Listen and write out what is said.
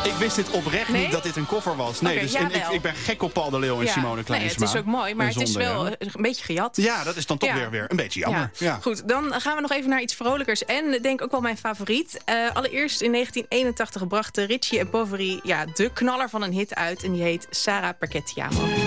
Ik wist dit oprecht niet dat dit een cover was. Nee, ik ben gek op Paul de Leeuw en Simone Kleinsma. Nee, het is ook mooi, maar het is wel een beetje gejat. Ja, dat is dan toch weer een beetje jammer. Ja. Goed, dan gaan we nog even naar iets vrolijkers. En denk ook wel mijn favoriet. Allereerst in 1981 brachten Richie en Poveri de knaller van een hit uit. En die heet Sarah Perché ti amo.